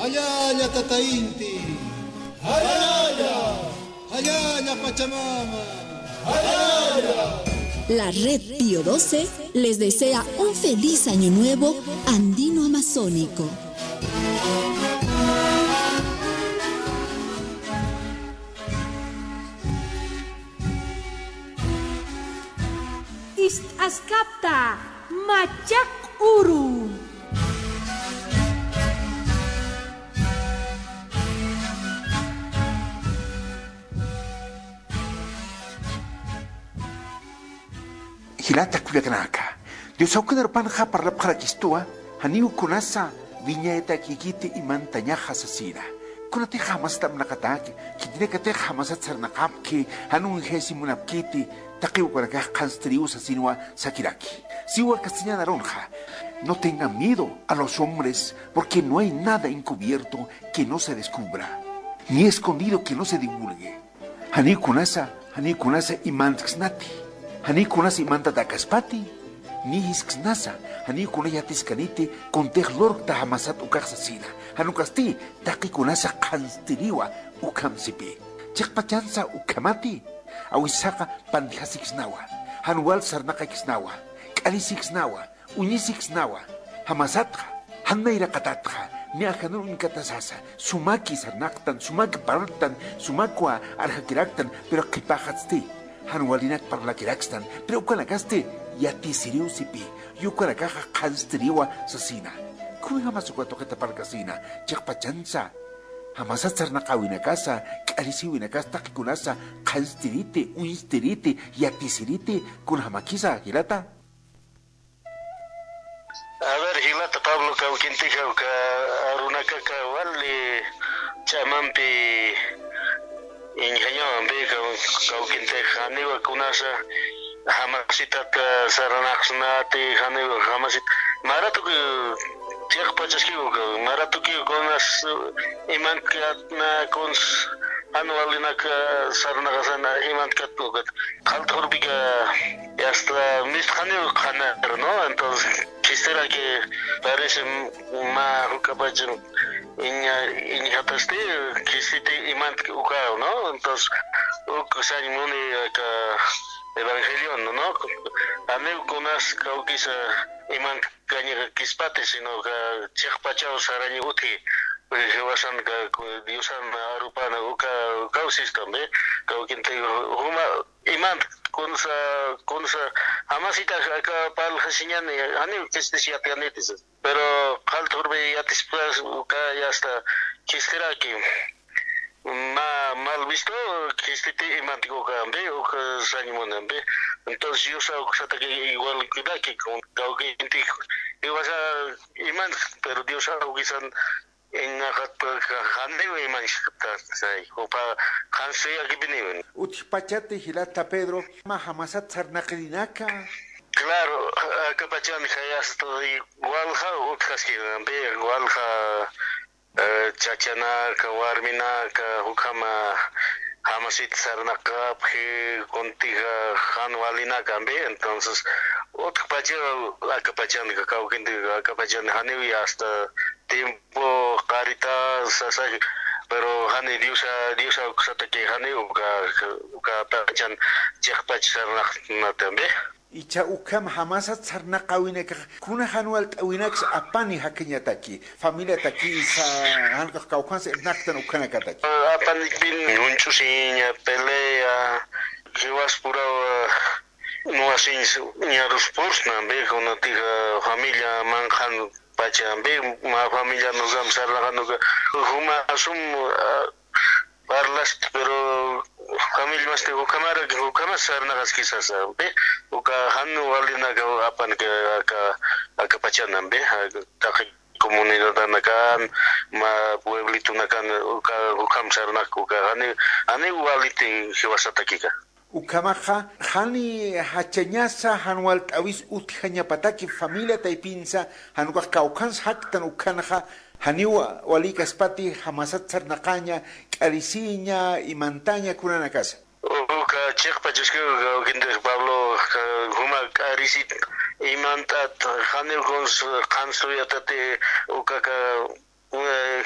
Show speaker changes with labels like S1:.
S1: Allá Tata Inti. Allá Pachamama.
S2: La Red Pío XII les desea un feliz año nuevo andino amazónico.
S3: Askapta Machak Uru.
S4: Hilata kuyakanaka. Dios aukadar panja para la kistua. Haniu kunasa viñeta kikiti imanta nyaha sasira. Kunate jamás tam nakataki. Kitinekate jamás atsar nakapki. Hanun hesi munapkiti. Takiu para que canstrius asinua sakiraki. Siwa castaña naronja. No tengan miedo a los hombres, porque no hay nada encubierto que no se descubra, ni escondido que no se divulgue. Hani kunasa imantsnati. Hani kunasa imanta takaspati. Ni hisksnasa. Hani kunaya tiskaniti con tehlor tahamasat ukarsasina. Hanukasti taki kunasa canstriwa ukamsipi. Chakpachansa ukamati. Awisaka pandihasiksnawa. Hanual sarnakaksnawa. Kalisiksnawa. Uñisiksnawa. Hamasatja. Hannaira katatja. Niajanun inkatasasa. Sumaki sarnaktan. Sumaki partan. Sumakwa arhakiraktan. Pero kipahatsti. Hanualinak parlakirakstan. Pero ukanakaste. Yatisiriusipi. Yukanakaja kanstiriwa sasina. Kuy hamasukatoketa parkasina. Chakpachansa. Hamasatsar nakawinakasa, k'arisiwinakasa taqikunasa, qanstirite, unstirite, yatisirite, kun hamakisa, Hilata.
S5: A ver, Hilata, Pablo, Cauquintija, Arunakaka, Wali, Chamampi, Ingenio, Ambica, Cauquintija, Haniwa, Kunasa, Hamasitat, Saranaxnati, Haniwa, Hamasit, Maratu, Tiak Pachaskiu, Maratuki, Konas, Imankatna, Kons, Anualinak, Sarnagasana, Imankatnugat, Kalturbiga, hasta Misthanil Kanar, ¿no? Entonces, quisiera que parece más Ukapachan in Hataste, Kisiti Imant Ukao, ¿no? Entonces, Ukasanimuni, Evangelion, ¿no? Aneu Konas, Kaukisa, Imant Kanya Kispate, sino que Chekpachao Sarani Uti, Hewasan Diusan Arupana Uka Kausis también, Kaukinte Huma Imant Kunsa Hamasita Pal Hasinyan, Anu Kistisiatianitis, pero Kalturbe Yatispas Uka Yasta Kisteraki. Mal visto que este imantico cambe o que sanimonembe entonces yo sé que igual que con que y vas a iman pero Dios sabe que son en hande iman sai o pa hanse aquí vienen
S4: Utpachate Hilata Pedro mahamasat sarnaqrinaka.
S5: Claro, Capachan ya estoy igual o casi igual Chachana, Kawarmina, Hukama, Hamasit Sarnaka, Contiga, Hanualina Cambe, entonces, otro pachero, la Capachan, Capachan, Hanewi hasta tiempo, Caritas, Sasaj, pero Hani Diusa, Satake, Hani, Capachan, Chakpach Sarnak también.
S4: Icha ukam hamasat sarnaqawinaka kuna hanual tawinax apani hakiñataki familia taki sa hanqa kawkhansa naktan ukanakataki
S5: apani bin unchusiña pelea llevas pura no así ni a los pursna be con tiga familia manjan pacha be ma familia nos gamsar la ganuga huma asum parlas pero familia mas tego kamara go kamasar nagas kisas be uka hanu walina ga apan ka pachanan be ta comunidad nakan ma pueblito nakan uka kamsar nak uka ani waliti hiwasataki ka
S4: ukamaja hani hachañasa hanual tawis utjaña pataki familia taipinsa hanuka kaukans haktan ukanaja Haniwa walikas pati hamasat sarnaqaña k'arisiña imantaña kunana casa.
S5: Uka chekpa chusku kinte Pablo huma k'arisit imantat hanil kons kansuyatate uka